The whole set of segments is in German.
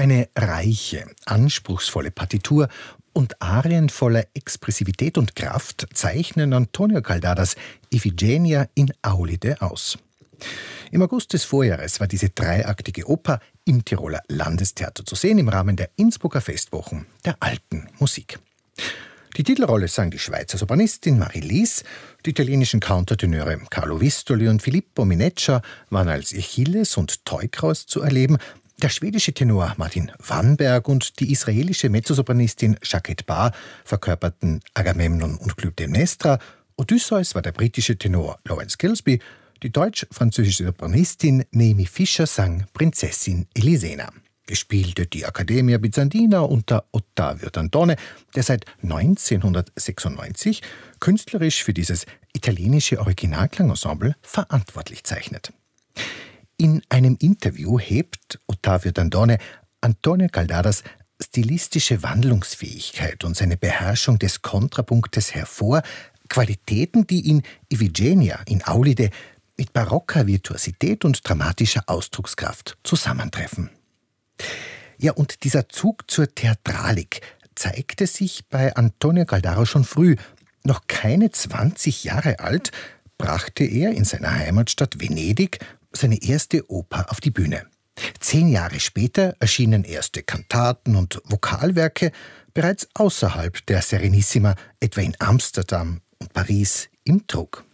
Eine reiche, anspruchsvolle Partitur und Arien voller Expressivität und Kraft zeichnen Antonio Caldaras Ifigenia in Aulide aus. Im August des Vorjahres war diese dreiaktige Oper im Tiroler Landestheater zu sehen im Rahmen der Innsbrucker Festwochen der alten Musik. Die Titelrolle sang die Schweizer Sopranistin Marie-Lise, die italienischen Countertenöre Carlo Vistoli und Filippo Mineccia waren als Achilles und Teukros zu erleben, der schwedische Tenor Martin Wannberg und die israelische Mezzosopranistin Jacquette Barr verkörperten Agamemnon und Clytemnestra, Odysseus war der britische Tenor Lawrence Gillespie, die deutsch-französische Sopranistin Naomi Fischer sang Prinzessin Elisena. Gespielte die Accademia Byzantina unter Ottavio Dantone, der seit 1996 künstlerisch für dieses italienische Originalklangensemble verantwortlich zeichnet. In einem Interview hebt Ottavio Dantone Antonio Caldaras stilistische Wandlungsfähigkeit und seine Beherrschung des Kontrapunktes hervor, Qualitäten, die in Ifigenia in Aulide mit barocker Virtuosität und dramatischer Ausdruckskraft zusammentreffen. Ja, und dieser Zug zur Theatralik zeigte sich bei Antonio Caldara schon früh. Noch keine 20 Jahre alt brachte er in seiner Heimatstadt Venedig seine erste Oper auf die Bühne. 10 Jahre später erschienen erste Kantaten und Vokalwerke bereits außerhalb der Serenissima, etwa in Amsterdam und Paris im Druck.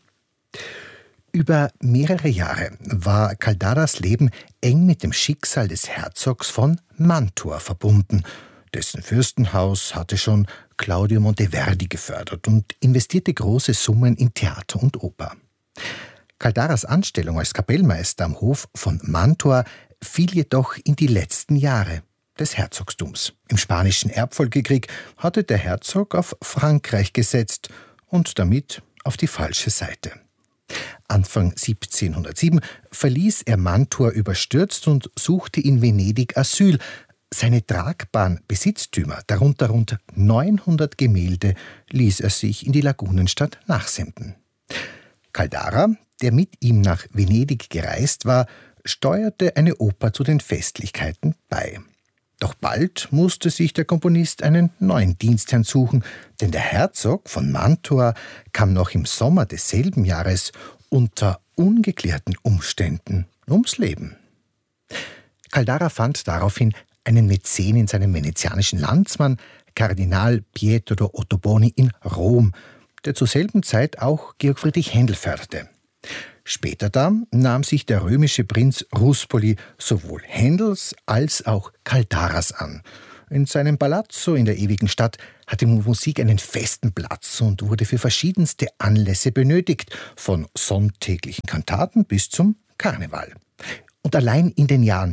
Über mehrere Jahre war Caldaras Leben eng mit dem Schicksal des Herzogs von Mantua verbunden. Dessen Fürstenhaus hatte schon Claudio Monteverdi gefördert und investierte große Summen in Theater und Oper. Caldaras Anstellung als Kapellmeister am Hof von Mantua fiel jedoch in die letzten Jahre des Herzogtums. Im Spanischen Erbfolgekrieg hatte der Herzog auf Frankreich gesetzt und damit auf die falsche Seite. Anfang 1707 verließ er Mantua überstürzt und suchte in Venedig Asyl. Seine tragbaren Besitztümer, darunter rund 900 Gemälde, ließ er sich in die Lagunenstadt nachsenden. Caldara, der mit ihm nach Venedig gereist war, steuerte eine Oper zu den Festlichkeiten bei. Doch bald musste sich der Komponist einen neuen Dienstherrn suchen, denn der Herzog von Mantua kam noch im Sommer desselben Jahres unter ungeklärten Umständen ums Leben. Caldara fand daraufhin einen Mäzen in seinem venezianischen Landsmann, Kardinal Pietro Ottoboni in Rom, der zur selben Zeit auch Georg Friedrich Händel förderte. Später dann nahm sich der römische Prinz Ruspoli sowohl Händels als auch Caldaras an. In seinem Palazzo in der ewigen Stadt hatte Musik einen festen Platz und wurde für verschiedenste Anlässe benötigt, von sonntäglichen Kantaten bis zum Karneval. Und allein in den Jahren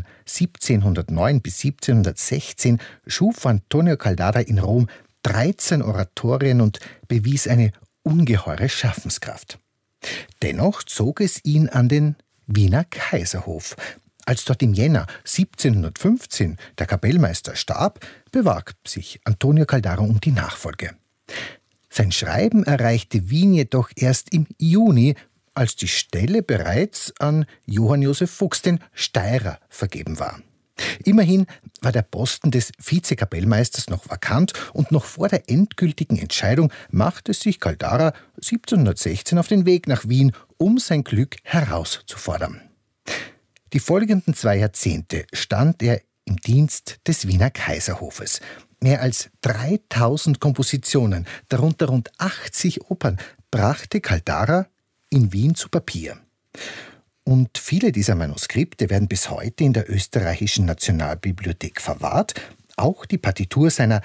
1709 bis 1716 schuf Antonio Caldara in Rom 13 Oratorien und bewies eine ungeheure Schaffenskraft. Dennoch zog es ihn an den Wiener Kaiserhof. Als dort im Jänner 1715 der Kapellmeister starb, bewarb sich Antonio Caldara um die Nachfolge. Sein Schreiben erreichte Wien jedoch erst im Juni, als die Stelle bereits an Johann Josef Fuchs, den Steirer, vergeben war. Immerhin war der Posten des Vizekapellmeisters noch vakant und noch vor der endgültigen Entscheidung machte sich Caldara 1716 auf den Weg nach Wien, um sein Glück herauszufordern. Die folgenden 2 Jahrzehnte stand er im Dienst des Wiener Kaiserhofes. Mehr als 3000 Kompositionen, darunter rund 80 Opern, brachte Caldara in Wien zu Papier. Und viele dieser Manuskripte werden bis heute in der österreichischen Nationalbibliothek verwahrt, auch die Partitur seiner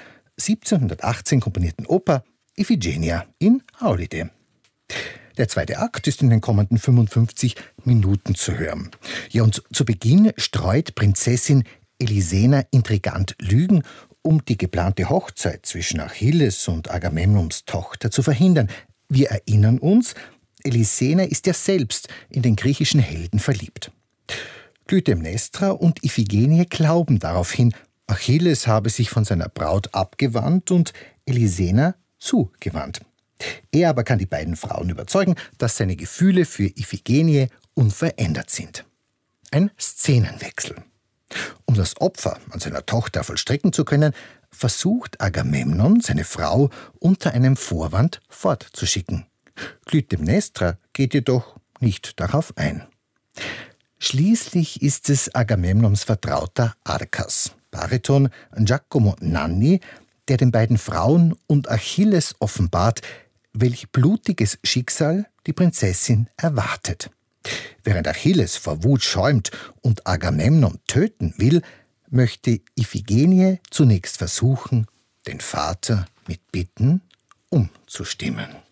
1718 komponierten Oper Ifigenia in Aulide. Der zweite Akt ist in den kommenden 55 Minuten zu hören. Ja, und zu Beginn streut Prinzessin Elisena intrigant Lügen, um die geplante Hochzeit zwischen Achilles und Agamemnons Tochter zu verhindern. Wir erinnern uns, Elisena ist ja selbst in den griechischen Helden verliebt. Clytemnestra und Iphigenie glauben daraufhin, Achilles habe sich von seiner Braut abgewandt und Elisena zugewandt. Er aber kann die beiden Frauen überzeugen, dass seine Gefühle für Iphigenie unverändert sind. Ein Szenenwechsel. Um das Opfer an seiner Tochter vollstrecken zu können, versucht Agamemnon, seine Frau unter einem Vorwand fortzuschicken. Clytemnestra geht jedoch nicht darauf ein. Schließlich ist es Agamemnons Vertrauter Arkas, Bariton Giacomo Nanni, der den beiden Frauen und Achilles offenbart, welch blutiges Schicksal die Prinzessin erwartet. Während Achilles vor Wut schäumt und Agamemnon töten will, möchte Iphigenie zunächst versuchen, den Vater mit Bitten umzustimmen.